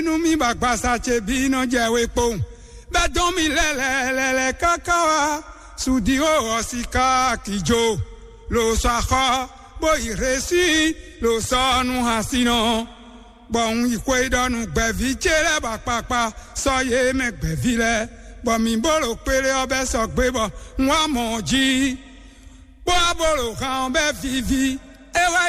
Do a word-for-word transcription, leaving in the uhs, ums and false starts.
Nu mi bagbasa chebi no jewe po. Be don mi lele lele kakawa. Sudio osika kijo. Lo sakha bo iresi lo sanu hasino. Bon ikwe donu gbevi chere bakpakpa. Soye me gbevi le. Bon mi bolo pere obe so gbebo. Nwa moji. Bo abolo kan be vivi. Ewa